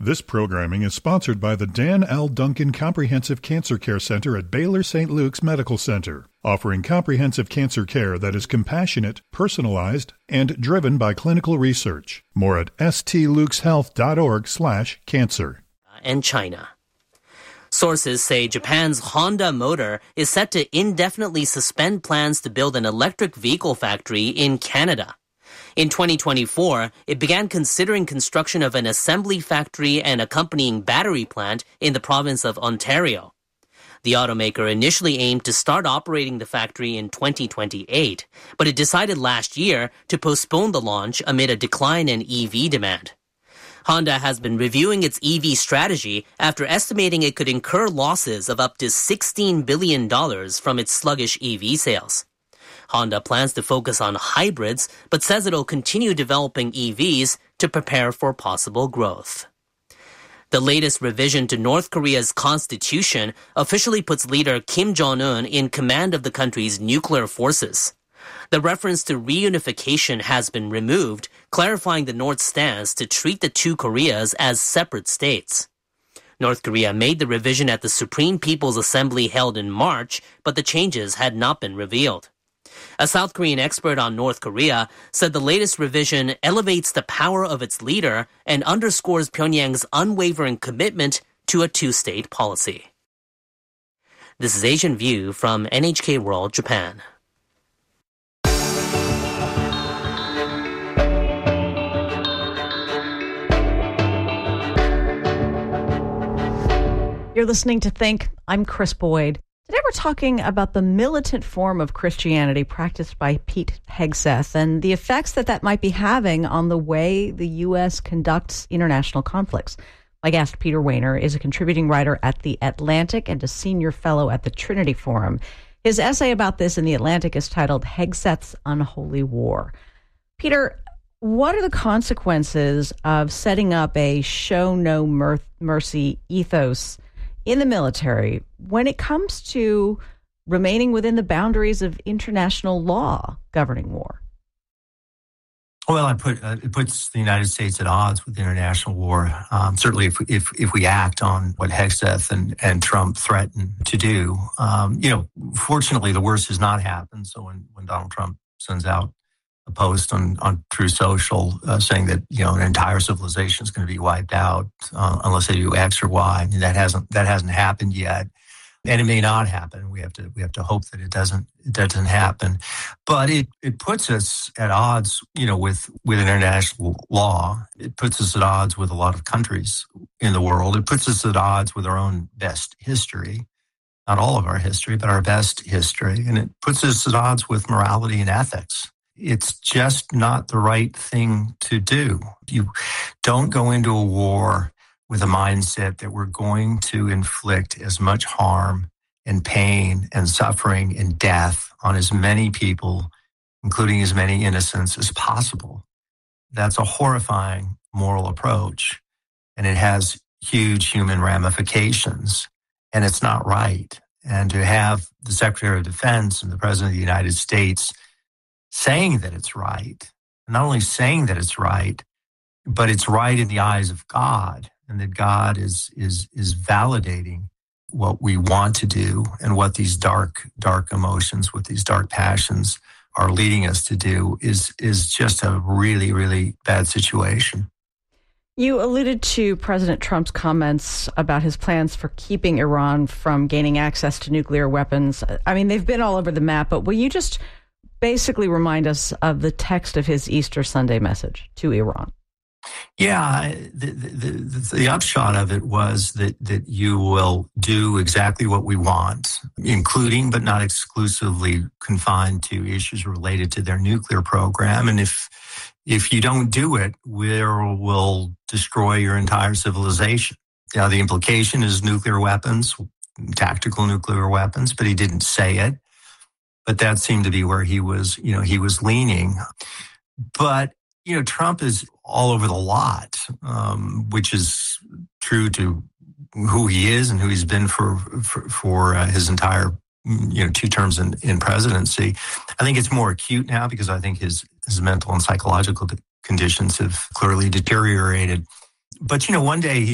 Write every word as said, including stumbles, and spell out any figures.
This programming is sponsored by the Dan L. Duncan Comprehensive Cancer Care Center at Baylor Saint Luke's Medical Center, offering comprehensive cancer care that is compassionate, personalized, and driven by clinical research. More at stlukeshealth.org slash cancer. And China. Sources say Japan's Honda Motor is set to indefinitely suspend plans to build an electric vehicle factory in Canada. In twenty twenty-four, it began considering construction of an assembly factory and accompanying battery plant in the province of Ontario. The automaker initially aimed to start operating the factory in twenty twenty-eight, but it decided last year to postpone the launch amid a decline in E V demand. Honda has been reviewing its E V strategy after estimating it could incur losses of up to sixteen billion dollars from its sluggish E V sales. Honda plans to focus on hybrids, but says it'll continue developing E Vs to prepare for possible growth. The latest revision to North Korea's constitution officially puts leader Kim Jong-un in command of the country's nuclear forces. The reference to reunification has been removed, clarifying the North's stance to treat the two Koreas as separate states. North Korea made the revision at the Supreme People's Assembly held in March, but the changes had not been revealed. A South Korean expert on North Korea said the latest revision elevates the power of its leader and underscores Pyongyang's unwavering commitment to a two-state policy. This is Asian View from N H K World Japan. You're listening to Think. I'm Chris Boyd. Today we're talking about the militant form of Christianity practiced by Pete Hegseth and the effects that that might be having on the way the U S conducts international conflicts. My guest, Peter Wehner, is a contributing writer at The Atlantic and a senior fellow at the Trinity Forum. His essay about this in The Atlantic is titled Hegseth's Unholy War. Peter, what are the consequences of setting up a show no mer- mercy ethos in the military when it comes to remaining within the boundaries of international law governing war? Well, I put, uh, it puts the United States at odds with international war. Um, certainly, if, if if we act on what Hegseth and, and Trump threaten to do, um, you know, fortunately, the worst has not happened. So when, when Donald Trump sends out a post on, on True Social uh, saying that, you know, an entire civilization is going to be wiped out uh, unless they do X or Y. I mean, that hasn't that hasn't happened yet, and it may not happen. We have to we have to hope that it doesn't it doesn't happen. But it, it puts us at odds, you know, with with international law. It puts us at odds with a lot of countries in the world. It puts us at odds with our own best history, not all of our history, but our best history, and it puts us at odds with morality and ethics. It's just not the right thing to do. You don't go into a war with a mindset that we're going to inflict as much harm and pain and suffering and death on as many people, including as many innocents, as possible. That's a horrifying moral approach, and it has huge human ramifications, and it's not right. And to have the Secretary of Defense and the President of the United States saying that it's right, not only saying that it's right, but it's right in the eyes of God, and that God is is is validating what we want to do and what these dark, dark emotions, what these dark passions are leading us to do is is just a really, really bad situation. You alluded to President Trump's comments about his plans for keeping Iran from gaining access to nuclear weapons. I mean, they've been all over the map, but will you just basically remind us of the text of his Easter Sunday message to Iran? Yeah, the, the, the, the upshot of it was that, that you will do exactly what we want, including but not exclusively confined to issues related to their nuclear program. And if if you don't do it, we will destroy your entire civilization. Now, the implication is nuclear weapons, tactical nuclear weapons, but he didn't say it. But that seemed to be where he was, you know, he was leaning. But, you know, Trump is all over the lot, um, which is true to who he is and who he's been for for, for uh, his entire, you know, two terms in, in presidency. I think it's more acute now because I think his, his mental and psychological conditions have clearly deteriorated. But, you know, one day he